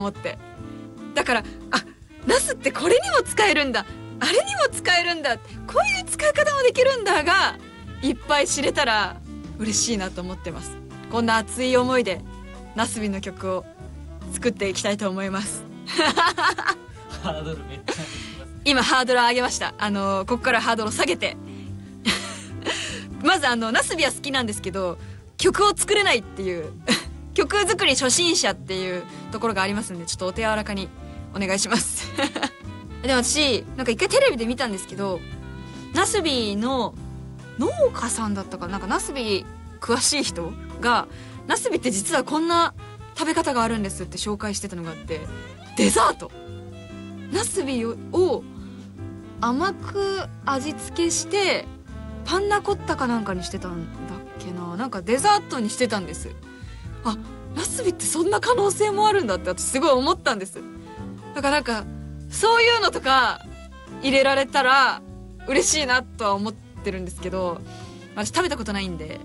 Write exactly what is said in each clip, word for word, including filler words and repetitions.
思って。だからあナスってこれにも使えるんだ、あれにも使えるんだ、こういう使い方もできるんだがいっぱい知れたら嬉しいなと思ってます。こんな熱い思いでナスビの曲を作っていきたいと思いますハードルめっちゃ今ハードル上げました。あのここからハードルを下げてまずあのナスビは好きなんですけど曲を作れないっていう曲作り初心者っていうところがありますんで、ちょっとお手柔らかにお願いしますでも私なんか一回テレビで見たんですけど、ナスビの農家さんだったかな、なんかナスビ詳しい人がナスビって実はこんな食べ方があるんですって紹介してたのがあって、デザートナスビを甘く味付けしてパンナコッタかなんかにしてたんだっけな、なんかデザートにしてたんです。あ、ナスビってそんな可能性もあるんだって私すごい思ったんです。だからなんかそういうのとか入れられたら嬉しいなとは思ってるんですけど、私食べたことないんで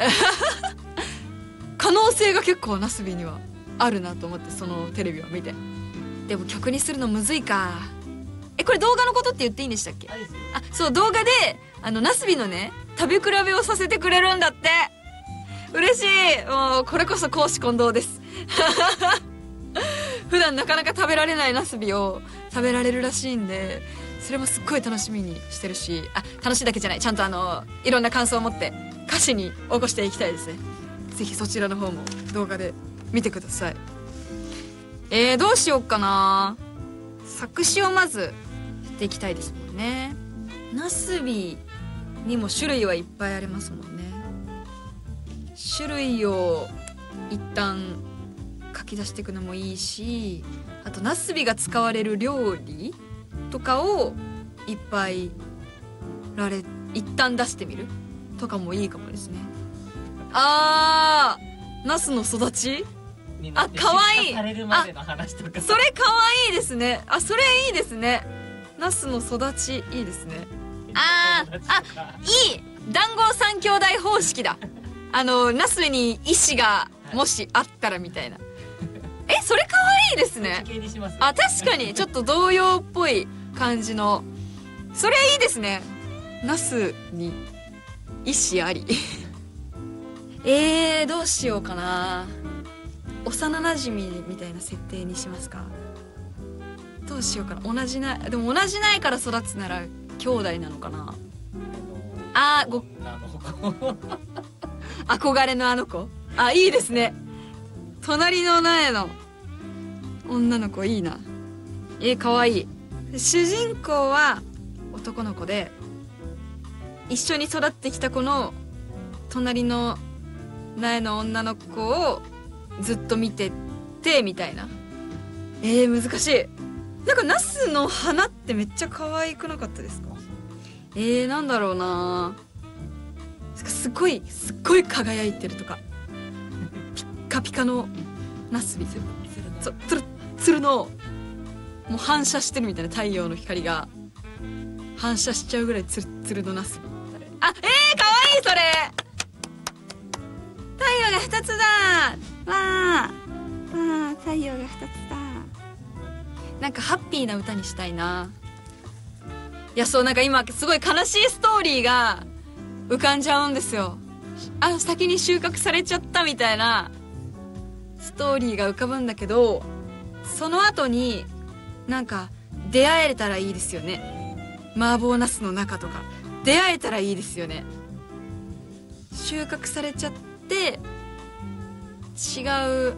可能性が結構ナスビにはあるなと思って、そのテレビを見て。でも曲にするのむずいか。え、これ動画のことって言っていいんでしたっけ？あ、そう動画であのナスビのね食べ比べをさせてくれるんだって。嬉しい。もうこれこそ公私混同です普段なかなか食べられないナスビを食べられるらしいんで、それもすっごい楽しみにしてるし、あ、楽しいだけじゃない、ちゃんとあのいろんな感想を持って歌詞に起こしていきたいですね。ぜひそちらの方も動画で見てください。えー、どうしようかな。作詞をまずしていきたいですもんね。ナスビにも種類はいっぱいありますもんね。種類を一旦書き出していくのもいいし、あとナスビが使われる料理とかをいっぱいられ一旦出してみるとかもいいかもですね。あー、ナスの育ち、あ、かわいい。あ、それかわいいですね。あ、それいいですね。ナスの育ちいいですね。あー、あ、いい。団子三兄弟方式だ。あのナスに意志がもしあったらみたいな。え、それかわいいですね。あ、確かにちょっと童謡っぽい感じの、それいいですね。ナスに意志ありえー、どうしようかな。幼なじみみたいな設定にしますか。どうしようかな。同じな、でも同じ苗から育つなら兄弟なのかな。あー、ご憧れのあの子。あ、いいですね。隣の苗の女の子いいな。えー、かわいい。主人公は男の子で、一緒に育ってきた子の隣の苗の女の子をずっと見ててみたいな。えー、難しい。なんかナスの花ってめっちゃ可愛くなかったですか？えー、なんだろうな。すっごいすっごい輝いてるとか、ピッカピカのナスビ、つるつるつるのもう反射してるみたいな、太陽の光が反射しちゃうぐらいつるつるのナスビ。あ、えー、かわいい。それ太陽がふたつだ。わーわー、太陽がふたつだ。なんかハッピーな歌にしたいな。いや、そう、なんか今すごい悲しいストーリーが浮かんじゃうんですよ。あ、先に収穫されちゃったみたいなストーリーが浮かぶんだけど、その後になんか出会えたらいいですよね。麻婆ナスの中とか出会えたらいいですよね。収穫されちゃって違う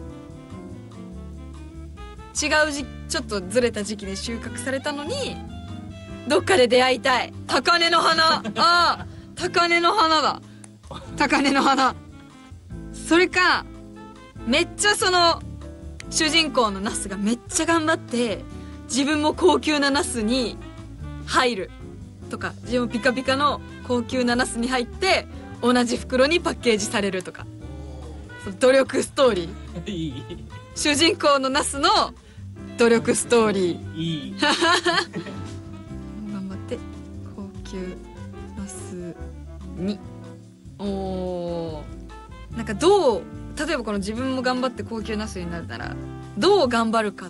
違うじちょっとずれた時期で収穫されたのにどっかで出会いたい。高嶺の花。ああ、高嶺の花だ。高嶺の花。それかめっちゃその主人公のナスがめっちゃ頑張って自分も高級なナスに入るとか、自分もピカピカの高級なナスに入って同じ袋にパッケージされるとか、努力ストーリー。いい。主人公のナスの努力ストーリー。いい。頑張って高級ナスに。おー、なんかどう、例えばこの自分も頑張って高級ナスになるならどう頑張るかっ